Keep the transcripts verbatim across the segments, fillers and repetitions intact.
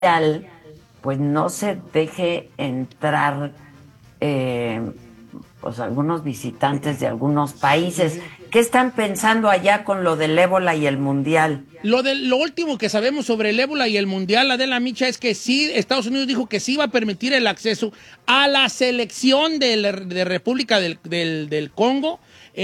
pues no se deje entrar eh, pues algunos visitantes de algunos países. ¿Qué están pensando allá con lo del ébola y el mundial? Lo, de, lo último que sabemos sobre el ébola y el mundial, la de la Micha, es que sí, Estados Unidos dijo que sí iba a permitir el acceso a la selección de, la, de República del, del, del Congo.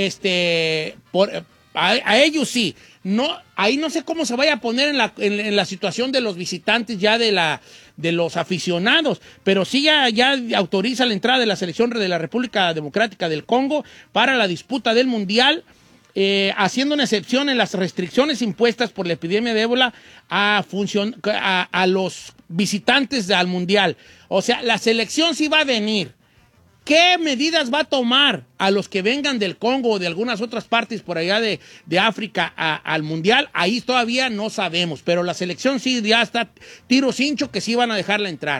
Este, por, a, a ellos sí. No, ahí no sé cómo se vaya a poner en la, en, en la situación de los visitantes ya de la de los aficionados, pero sí ya, ya autoriza la entrada de la selección de la República Democrática del Congo para la disputa del mundial. Eh, haciendo una excepción en las restricciones impuestas por la epidemia de ébola a, funcion a, a los visitantes al mundial. O sea, la selección sí va a venir. ¿Qué medidas va a tomar a los que vengan del Congo o de algunas otras partes por allá de, de África a, al mundial? Ahí todavía no sabemos, pero la selección sí ya está tiro cincho que sí van a dejarla entrar.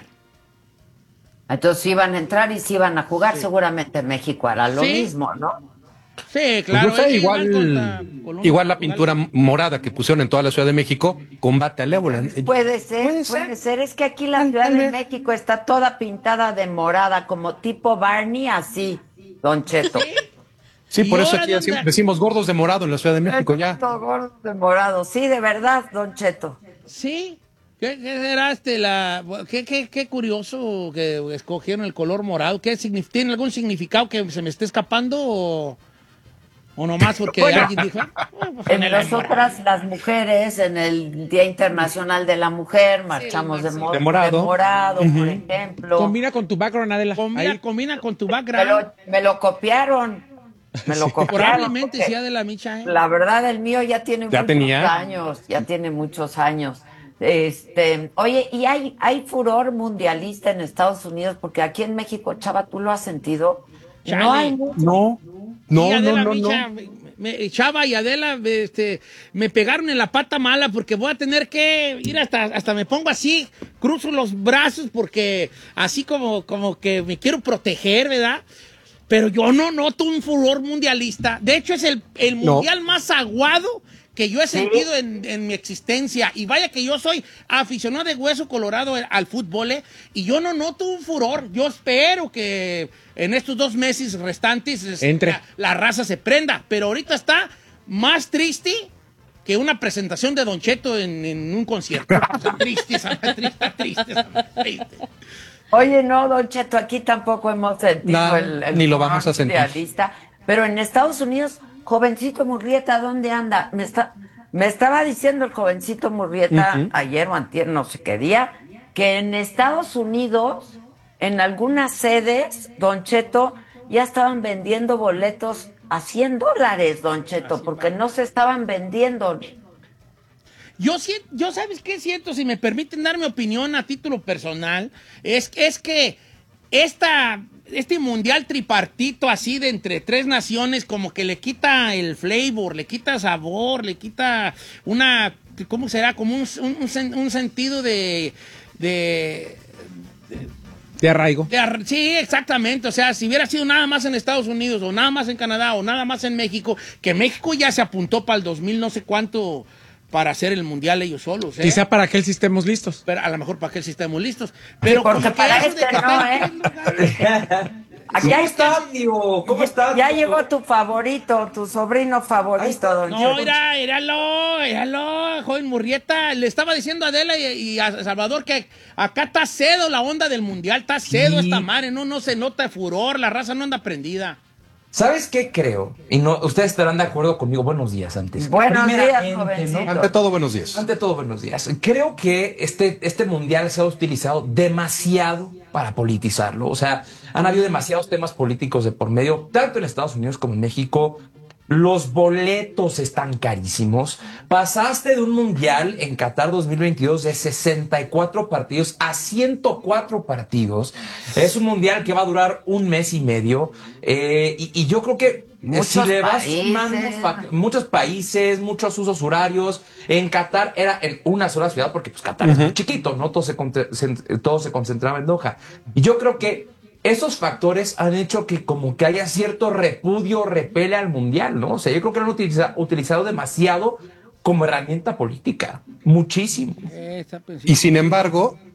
Entonces sí van a entrar y sí van a jugar, sí. Seguramente México hará lo sí. mismo, ¿no? Sí, claro. Pues no sé, igual, igual la pintura morada que pusieron en toda la Ciudad de México combate al ébola. Puede ser, puede ser. Puede ser. Es que aquí la Ciudad de México está toda pintada de morada, como tipo Barney, así, Don Cheto. Sí, por eso aquí decimos, decimos gordos de morado en la Ciudad de México ya. Gordos de morado, sí, de verdad, Don Cheto. Sí. ¿Qué, qué será este la qué, qué, qué curioso que escogieron el color morado? ¿Qué tiene algún significado que se me esté escapando o ¿O nomás porque bueno, alguien dijo? Oh, pues en nosotras, las mujeres, en el Día Internacional de la Mujer, marchamos sí, de, mo de morado, de morado uh-huh. por ejemplo. Combina con tu background, Adela. Combina, combina con tu background. Me lo, me lo copiaron. Me lo copiaron. Probablemente sea de la Micha, ¿eh? La verdad, el mío ya tiene ¿Ya muchos tenía? años. Ya tiene muchos años. Este, oye, y hay, hay furor mundialista en Estados Unidos, porque aquí en México, Chava, ¿tú lo has sentido? Chale. No hay mucho. No. No, Adela, no, no, Micha, no. Me, me, Chava y Adela este, me pegaron en la pata mala porque voy a tener que ir hasta, hasta me pongo así, cruzo los brazos porque así como, como que me quiero proteger, ¿verdad? Pero yo no noto un furor mundialista. De hecho, es el, el mundial no. más aguado que yo he sentido ¿Sí? en, en mi existencia. Y vaya que yo soy aficionado de hueso colorado al fútbol, ¿eh? Y yo no noto un furor. Yo espero que en estos dos meses restantes Entre. La, la raza se prenda. Pero ahorita está más triste que una presentación de Don Cheto en, en un concierto. Está triste, está triste, triste, triste. Oye, no, Don Cheto, aquí tampoco hemos sentido no, el, el ni lo vamos a sentir. Pero en Estados Unidos, jovencito Murrieta, ¿dónde anda? Me está, me estaba diciendo el jovencito Murrieta uh-huh. ayer o antier, no sé qué día, que en Estados Unidos, en algunas sedes, Don Cheto, ya estaban vendiendo boletos a cien dólares, Don Cheto, porque no se estaban vendiendo. Yo, yo ¿sabes qué siento? Si me permiten dar mi opinión a título personal, es, es que esta, este mundial tripartito así de entre tres naciones como que le quita el flavor, le quita sabor, le quita una, ¿cómo será? Como un, un, un sentido de... de De, de arraigo. De, sí, exactamente. O sea, si hubiera sido nada más en Estados Unidos o nada más en Canadá o nada más en México, que México ya se apuntó para el dos mil no sé cuánto... para hacer el mundial ellos solos, ¿eh? Quizá para que el estemos listos. Pero a lo mejor para que el estemos listos. Pero porque para este no, ¿eh? Aquí ¿Cómo está, tío? ¿Cómo está? Ya llegó tu favorito, tu sobrino favorito, Don No, mira, éralo, éralo, joven Murrieta. Le estaba diciendo a Adela y, y a Salvador que acá está cedo la onda del mundial, está cedo sí. esta madre, no, no se nota furor, la raza no anda prendida. ¿Sabes qué creo? Y no, ustedes estarán de acuerdo conmigo. Buenos días antes. Buenos días, jovencito. ¿no? Ante todo, buenos días. Ante todo, buenos días. Creo que este, este mundial se ha utilizado demasiado para politizarlo. O sea, han habido demasiados temas políticos de por medio, tanto en Estados Unidos como en México. Los boletos están carísimos. Pasaste de un mundial en Qatar dos mil veintidós de sesenta y cuatro partidos a ciento cuatro partidos. Es un mundial que va a durar un mes y medio. Eh, y, y yo creo que muchos si le vas países. sumando muchos países, muchos usos horarios. En Qatar era en una sola ciudad porque pues Qatar uh-huh. es muy chiquito, ¿no? Todo se, todo se concentraba en Doha. Y yo creo que esos factores han hecho que como que haya cierto repudio, repele al mundial, ¿no? O sea, yo creo que lo han utilizado, utilizado demasiado como herramienta política, muchísimo. Esa, pues, sí. Y sin embargo,